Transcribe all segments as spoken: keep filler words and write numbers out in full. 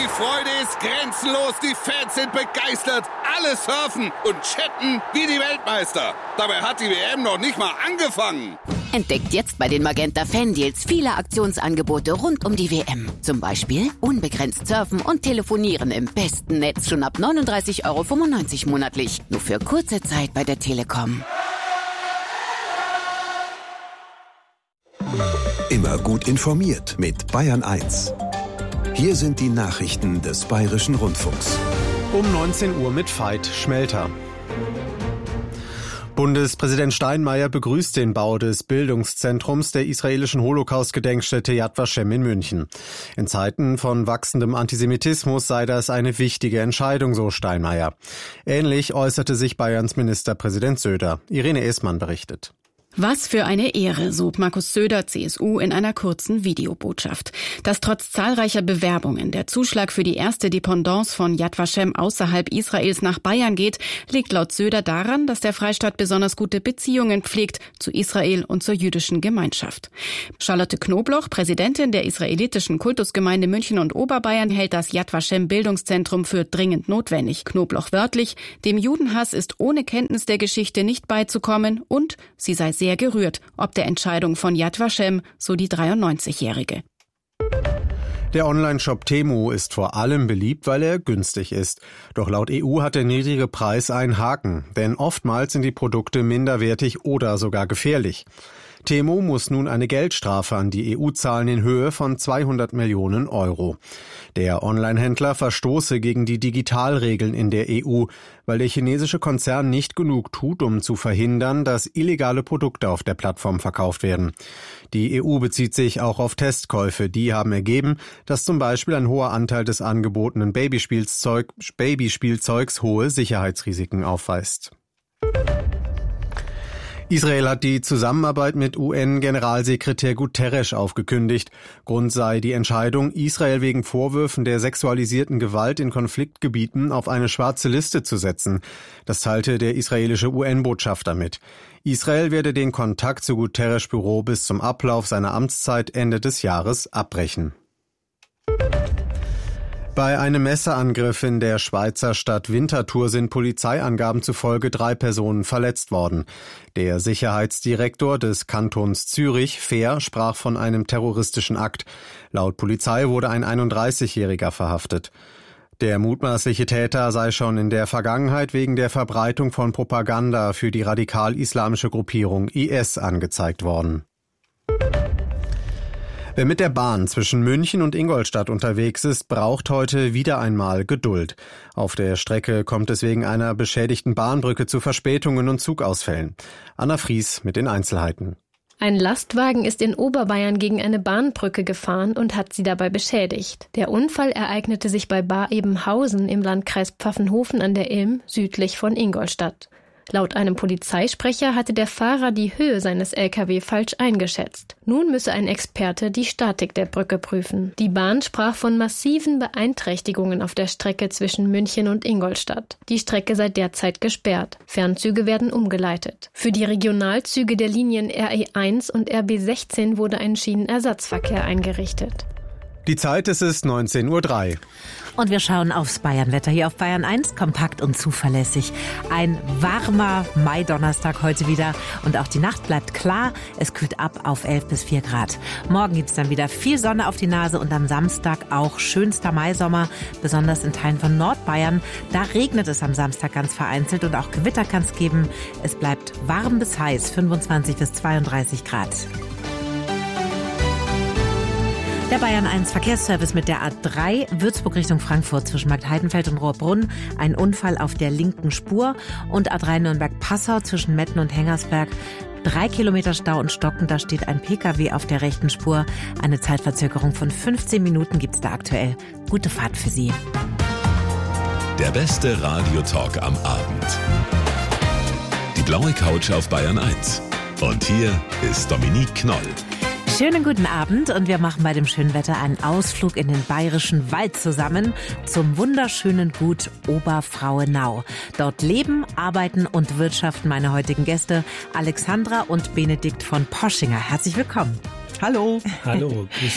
Freude ist grenzenlos, die Fans sind begeistert, alle surfen und chatten wie die Weltmeister. Dabei hat die W M noch nicht mal angefangen. Entdeckt jetzt bei den Magenta Fan-Deals viele Aktionsangebote rund um die W M. Zum Beispiel unbegrenzt surfen und telefonieren im besten Netz schon ab neununddreißig Euro fünfundneunzig monatlich. Nur für kurze Zeit bei der Telekom. Immer gut informiert mit Bayern eins. Hier sind die Nachrichten des Bayerischen Rundfunks. Um neunzehn Uhr mit Veit Schmelter. Bundespräsident Steinmeier begrüßt den Bau des Bildungszentrums der israelischen Holocaust-Gedenkstätte Yad Vashem in München. In Zeiten von wachsendem Antisemitismus sei das eine wichtige Entscheidung, so Steinmeier. Ähnlich äußerte sich Bayerns Ministerpräsident Söder. Irene Esmann berichtet. Was für eine Ehre, so Markus Söder, C S U, in einer kurzen Videobotschaft. Dass trotz zahlreicher Bewerbungen der Zuschlag für die erste Dependance von Yad Vashem außerhalb Israels nach Bayern geht, liegt laut Söder daran, dass der Freistaat besonders gute Beziehungen pflegt zu Israel und zur jüdischen Gemeinschaft. Charlotte Knobloch, Präsidentin der israelitischen Kultusgemeinde München und Oberbayern, hält das Yad Vashem Bildungszentrum für dringend notwendig. Knobloch wörtlich: Dem Judenhass ist ohne Kenntnis der Geschichte nicht beizukommen und sie sei sehr gerührt, ob der Entscheidung von Yad Vashem, so die dreiundneunzigjährige. Der Online-Shop Temu ist vor allem beliebt, weil er günstig ist. Doch laut E U hat der niedrige Preis einen Haken, denn oftmals sind die Produkte minderwertig oder sogar gefährlich. Temu muss nun eine Geldstrafe an die E U zahlen in Höhe von zweihundert Millionen Euro. Der Online-Händler verstoße gegen die Digitalregeln in der E U, weil der chinesische Konzern nicht genug tut, um zu verhindern, dass illegale Produkte auf der Plattform verkauft werden. Die E U bezieht sich auch auf Testkäufe. Die haben ergeben, dass zum Beispiel ein hoher Anteil des angebotenen Babyspielzeug, Babyspielzeugs hohe Sicherheitsrisiken aufweist. Israel hat die Zusammenarbeit mit U N-Generalsekretär Guterres aufgekündigt. Grund sei die Entscheidung, Israel wegen Vorwürfen der sexualisierten Gewalt in Konfliktgebieten auf eine schwarze Liste zu setzen. Das teilte der israelische U N-Botschafter mit. Israel werde den Kontakt zu Guterres' Büro bis zum Ablauf seiner Amtszeit Ende des Jahres abbrechen. Bei einem Messerangriff in der Schweizer Stadt Winterthur sind Polizeiangaben zufolge drei Personen verletzt worden. Der Sicherheitsdirektor des Kantons Zürich, Fehr, sprach von einem terroristischen Akt. Laut Polizei wurde ein einunddreißigjähriger verhaftet. Der mutmaßliche Täter sei schon in der Vergangenheit wegen der Verbreitung von Propaganda für die radikal-islamische Gruppierung I S angezeigt worden. Wer mit der Bahn zwischen München und Ingolstadt unterwegs ist, braucht heute wieder einmal Geduld. Auf der Strecke kommt es wegen einer beschädigten Bahnbrücke zu Verspätungen und Zugausfällen. Anna Fries mit den Einzelheiten. Ein Lastwagen ist in Oberbayern gegen eine Bahnbrücke gefahren und hat sie dabei beschädigt. Der Unfall ereignete sich bei Bar-Ebenhausen im Landkreis Pfaffenhofen an der Ilm, südlich von Ingolstadt. Laut einem Polizeisprecher hatte der Fahrer die Höhe seines L K W falsch eingeschätzt. Nun müsse ein Experte die Statik der Brücke prüfen. Die Bahn sprach von massiven Beeinträchtigungen auf der Strecke zwischen München und Ingolstadt. Die Strecke sei derzeit gesperrt. Fernzüge werden umgeleitet. Für die Regionalzüge der Linien R E eins und R B sechzehn wurde ein Schienenersatzverkehr eingerichtet. Die Zeit ist es neunzehn Uhr drei. Und wir schauen aufs Bayernwetter hier auf Bayern eins, kompakt und zuverlässig. Ein warmer Mai-Donnerstag heute wieder und auch die Nacht bleibt klar. Es kühlt ab auf elf bis vier Grad. Morgen gibt's dann wieder viel Sonne auf die Nase und am Samstag auch schönster Maisommer, besonders in Teilen von Nordbayern. Da regnet es am Samstag ganz vereinzelt und auch Gewitter kann es geben. Es bleibt warm bis heiß, fünfundzwanzig bis zweiunddreißig Grad. Der Bayern eins Verkehrsservice mit der A drei, Würzburg Richtung Frankfurt zwischen Marktheidenfeld und Rohrbrunn. Ein Unfall auf der linken Spur. Und A drei Nürnberg-Passau zwischen Metten und Hengersberg. Drei Kilometer Stau und Stocken, da steht ein Pkw auf der rechten Spur. Eine Zeitverzögerung von fünfzehn Minuten gibt's da aktuell. Gute Fahrt für Sie. Der beste Radiotalk am Abend. Die blaue Couch auf Bayern eins. Und hier ist Dominique Knoll. Schönen guten Abend und wir machen bei dem schönen Wetter einen Ausflug in den bayerischen Wald zusammen zum wunderschönen Gut Oberfrauenau. Dort leben, arbeiten und wirtschaften meine heutigen Gäste Alexandra und Benedikt von Poschinger. Herzlich willkommen. Hallo. Hallo, grüß Sie.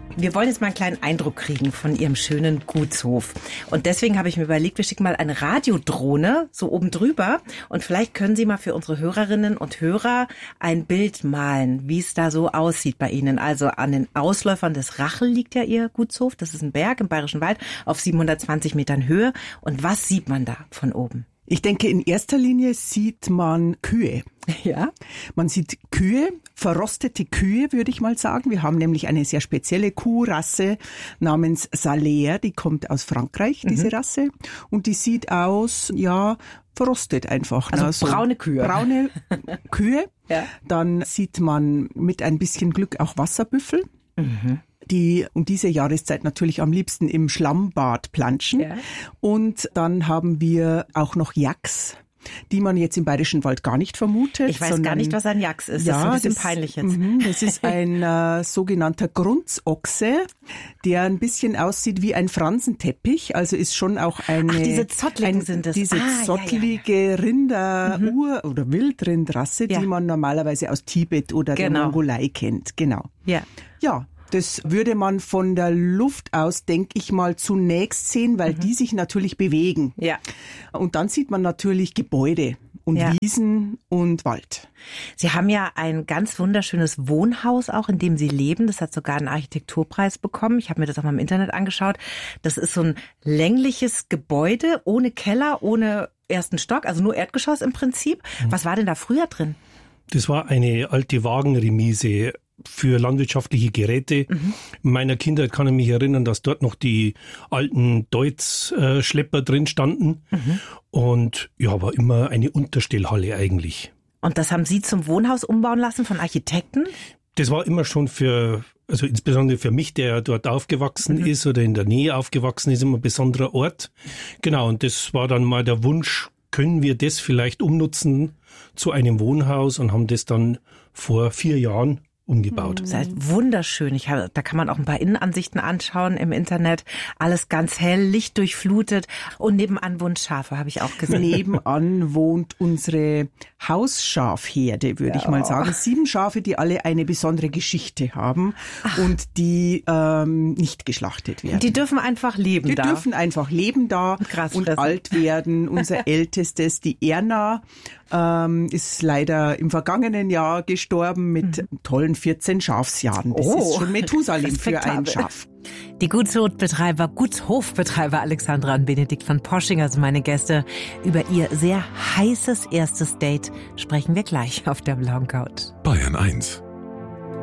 Wir wollen jetzt mal einen kleinen Eindruck kriegen von Ihrem schönen Gutshof. Und deswegen habe ich mir überlegt, wir schicken mal eine Radiodrohne so oben drüber. Und vielleicht können Sie mal für unsere Hörerinnen und Hörer ein Bild malen, wie es da so aussieht bei Ihnen. Also an den Ausläufern des Rachel liegt ja Ihr Gutshof. Das ist ein Berg im Bayerischen Wald auf siebenhundertzwanzig Metern Höhe. Und was sieht man da von oben? Ich denke, in erster Linie sieht man Kühe. Ja. Man sieht Kühe, verrostete Kühe, würde ich mal sagen. Wir haben nämlich eine sehr spezielle Kuhrasse namens Salers. Die kommt aus Frankreich, diese mhm. Rasse. Und die sieht aus, ja, verrostet einfach. Also ne? so braune Kühe. Braune Kühe. Ja. Dann sieht man mit ein bisschen Glück auch Wasserbüffel. Mhm. Die um diese Jahreszeit natürlich am liebsten im Schlammbad planschen. Ja. Und dann haben wir auch noch Yaks, die man jetzt im Bayerischen Wald gar nicht vermutet. Ich weiß sondern, gar nicht, was ein Yaks ist. Ja, das ist ein bisschen das, peinlich jetzt. M- das ist ein äh, sogenannter Grunzochse, der ein bisschen aussieht wie ein Fransenteppich. Also ist schon auch eine... Ach, diese Zottligen ein, sind es. Diese ah, zottlige ja, ja, ja. Rinder-Ur- mhm. oder Wildrindrasse, ja. die man normalerweise aus Tibet oder genau. der Mongolei kennt. Genau. Ja. Ja. Das würde man von der Luft aus, denke ich mal, zunächst sehen, weil mhm. die sich natürlich bewegen. Ja. Und dann sieht man natürlich Gebäude und ja. Wiesen und Wald. Sie haben ja ein ganz wunderschönes Wohnhaus auch, in dem Sie leben. Das hat sogar einen Architekturpreis bekommen. Ich habe mir das auch mal im Internet angeschaut. Das ist so ein längliches Gebäude ohne Keller, ohne ersten Stock, also nur Erdgeschoss im Prinzip. Mhm. Was war denn da früher drin? Das war eine alte Wagenremise für landwirtschaftliche Geräte. Mhm. In meiner Kindheit kann ich mich erinnern, dass dort noch die alten Deutz-Schlepper drin standen. Mhm. Und ja, war immer eine Unterstellhalle eigentlich. Und das haben Sie zum Wohnhaus umbauen lassen von Architekten? Das war immer schon für, also insbesondere für mich, der dort aufgewachsen mhm. ist oder in der Nähe aufgewachsen ist, immer ein besonderer Ort. Genau, und das war dann mal der Wunsch, können wir das vielleicht umnutzen zu einem Wohnhaus, und haben das dann vor vier Jahren umgebaut. Das ist wunderschön. Ich habe, da kann man auch ein paar Innenansichten anschauen im Internet. Alles ganz hell, lichtdurchflutet. Und nebenan wohnen Schafe, habe ich auch gesehen. Nebenan wohnt unsere Hausschafherde, würde ja. ich mal sagen. Sieben Schafe, die alle eine besondere Geschichte haben. Ach. Und die ähm, nicht geschlachtet werden. Die dürfen einfach leben die da. Die dürfen einfach leben da und, und alt werden. Unser ältestes, die Erna, ähm, ist leider im vergangenen Jahr gestorben mit mhm. tollen vierzehn Schafsjahren. Das oh, ist schon Methusalem für ein Schaf. Die Gutshofbetreiber, Gutshofbetreiber Alexandra und Benedikt von Poschinger sind meine Gäste. Über ihr sehr heißes erstes Date sprechen wir gleich auf der blauen Couch. Bayern eins